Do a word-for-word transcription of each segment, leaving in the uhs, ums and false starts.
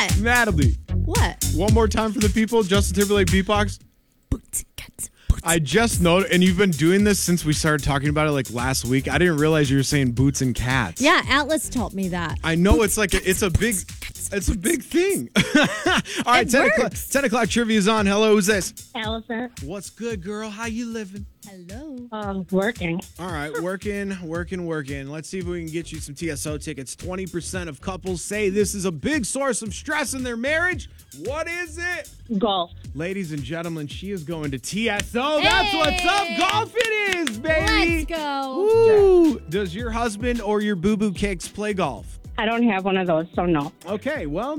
What? Natalie. What? One more time for the people. Justin Timberlake beatbox. Boots and cats. Boots I just noticed, and you've been doing this since we started talking about it like last week. I didn't realize you were saying boots and cats. Yeah, Atlas taught me that. I know Boots, it's like, cats, a, it's a big, cats, it's a big thing. All right, It ten o'clock, works. ten o'clock trivia is on. Hello, who's this? Allison. What's good, girl? How you living? Hello. Um, working. All right, working, working, working. Let's see if we can get you some T S O tickets. twenty percent of couples say this is a big source of stress in their marriage. What is it? Golf. Ladies and gentlemen, she is going to T S O. That's what's up. Golf it is, baby. Let's go. Woo. Does your husband or your boo-boo cakes play golf? I don't have one of those, so no. Okay, well,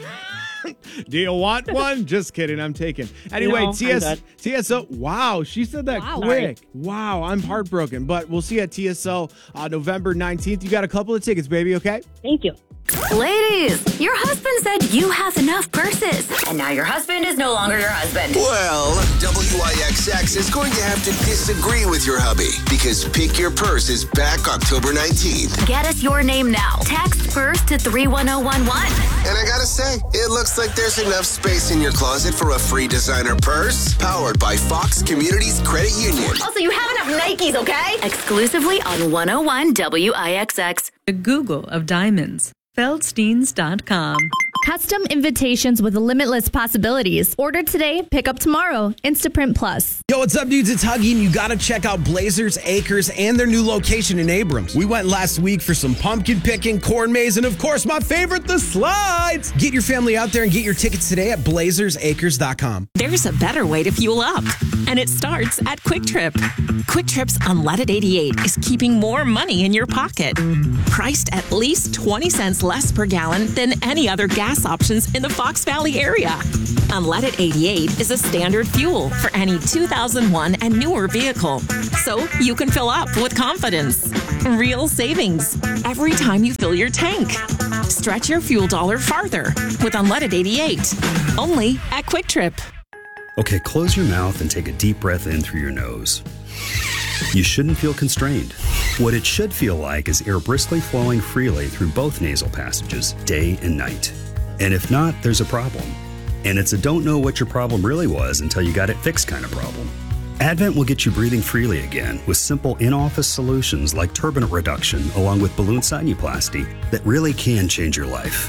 do you want one? Just kidding. I'm taking. Anyway, No, T S I'm good. T S O. Wow, she said that Wow. quick. Wow, I'm heartbroken. But we'll see you at T S O uh, November nineteenth. You got a couple of tickets, baby, okay? Thank you. Ladies, your husband said you have enough purses, and now your husband is no longer your husband. Well, W I X X is going to have to disagree with your hubby because Pick Your Purse is back October nineteenth. Get us your name now. Text PURSE to three one zero one one. And I gotta say, it looks like there's enough space in your closet for a free designer purse powered by Fox Communities Credit Union. Also, you have enough Nikes, okay? Exclusively on one oh one W I X X. The Google of diamonds. Feldsteins dot com. Custom invitations with limitless possibilities. Order today, pick up tomorrow. Instaprint Plus. Yo, what's up, dudes? It's Huggy, and you gotta check out Blazers Acres and their new location in Abrams. We went last week for some pumpkin picking, corn maze, and of course, my favorite, the slides. Get your family out there and get your tickets today at blazers acres dot com. There's a better way to fuel up, and it starts at Quick Trip. Quick Trip's Unleaded eighty-eight is keeping more money in your pocket. Priced at least twenty cents less per gallon than any other gas options in the Fox Valley area. Unleaded eighty-eight is a standard fuel for any two thousand one and newer vehicle, so you can fill up with confidence. Real savings every time you fill your tank. Stretch your fuel dollar farther with Unleaded eighty-eight, only at Quick Trip. Okay, close your mouth and take a deep breath in through your nose. You shouldn't feel constrained. What it should feel like is air briskly flowing freely through both nasal passages, day and night. And if not, there's a problem. And it's a don't know what your problem really was until you got it fixed kind of problem. Advent will get you breathing freely again with simple in-office solutions like turbinate reduction along with balloon sinuplasty that really can change your life.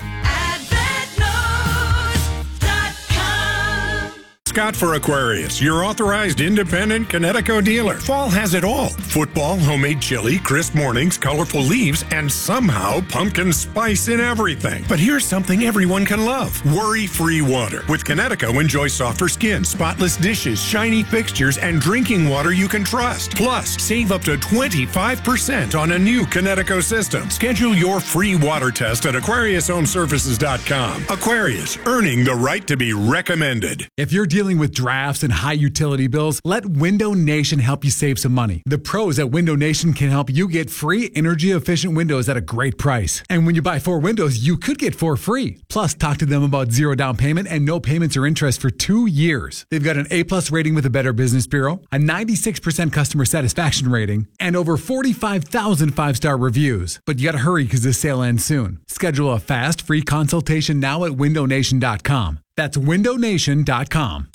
Scott for Aquarius, your authorized independent Connecticut dealer. Fall has it all. Football, homemade chili, crisp mornings, colorful leaves, and somehow pumpkin spice in everything. But here's something everyone can love. Worry-free water. With Connecticut, enjoy softer skin, spotless dishes, shiny fixtures, and drinking water you can trust. Plus, save up to twenty-five percent on a new Connecticut system. Schedule your free water test at aquarius home services dot com. Aquarius, earning the right to be recommended. If you're dealing with drafts and high utility bills, let Window Nation help you save some money. The pros at Window Nation can help you get free energy-efficient windows at a great price. And when you buy four windows, you could get four free. Plus, talk to them about zero down payment and no payments or interest for two years. They've got an A-plus rating with the Better Business Bureau, a ninety-six percent customer satisfaction rating, and over forty-five thousand five-star reviews. But you gotta hurry because this sale ends soon. Schedule a fast, free consultation now at window nation dot com. That's window nation dot com.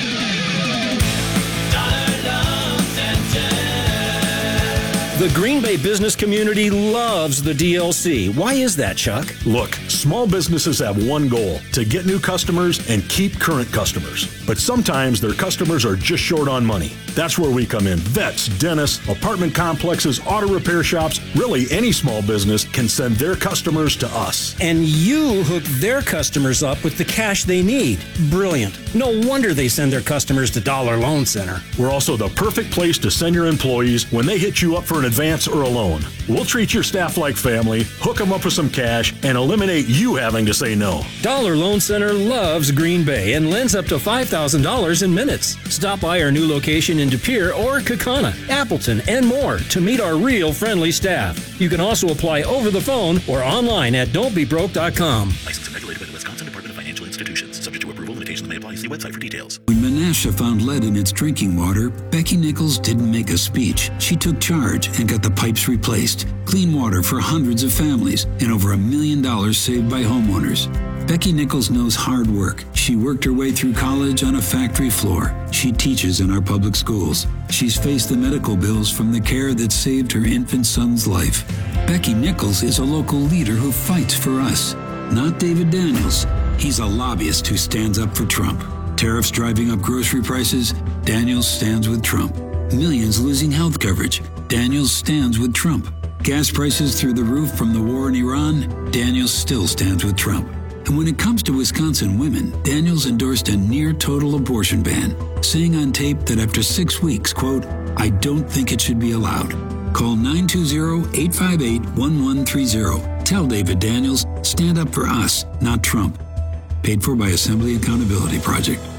The Green Bay business community loves the D L C. Why is that, Chuck? Look, small businesses have one goal, to get new customers and keep current customers. But sometimes their customers are just short on money. That's where we come in. Vets, dentists, apartment complexes, auto repair shops, really any small business can send their customers to us. And you hook their customers up with the cash they need. Brilliant. No wonder they send their customers to Dollar Loan Center. We're also the perfect place to send your employees when they hit you up for an advance or a loan. We'll treat your staff like family, hook them up with some cash, and eliminate you having to say no. Dollar Loan Center loves Green Bay and lends up to five thousand dollars in minutes. Stop by our new location in De Pere or Kaukauna, Appleton, and more to meet our real friendly staff. You can also apply over the phone or online at don't be broke dot com. Licensed and regulated by the Wisconsin Department of Financial Institutions. Subject to approval, limitations may apply. See website for details. When Menasha found lead in its drinking water, Becky Nichols didn't make a speech. She took charge and got the pipes replaced. Clean water for hundreds of families and over a million dollars saved by homeowners. Becky Nichols knows hard work. She worked her way through college on a factory floor. She teaches in our public schools. She's faced the medical bills from the care that saved her infant son's life. Becky Nichols is a local leader who fights for us, not David Daniels. He's a lobbyist who stands up for Trump. Tariffs driving up grocery prices, Daniels stands with Trump. Millions losing health coverage, Daniels stands with Trump. Gas prices through the roof from the war in Iran, Daniels still stands with Trump. And when it comes to Wisconsin women, Daniels endorsed a near-total abortion ban, saying on tape that after six weeks, quote, "I don't think it should be allowed." Call nine two zero, eight five eight, one one three zero. Tell David Daniels, stand up for us, not Trump. Paid for by Assembly Accountability Project.